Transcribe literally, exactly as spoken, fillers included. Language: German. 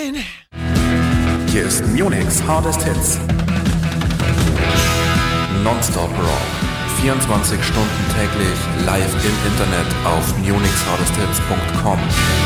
Nein. Hier ist Munich's Hardest Hits. Nonstop Rock. vierundzwanzig Stunden täglich live im Internet auf munichs hardest hits punkt com.